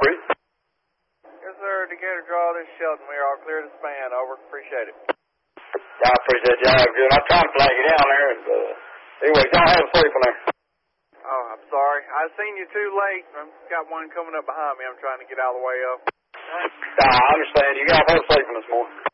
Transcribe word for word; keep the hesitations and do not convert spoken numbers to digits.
Breeze. Yes, sir. Decatur Draw, this is Shelton. We are all clear to span. Over. Appreciate it. Yeah, I appreciate y'all have good. I'm trying to flag you down there. And, uh, anyway, y'all have a safe one there. Oh, I'm sorry. I seen you too late. I've got one coming up behind me. I'm trying to get out of the way of. Nah, I understand. You got to have a safe one this morning.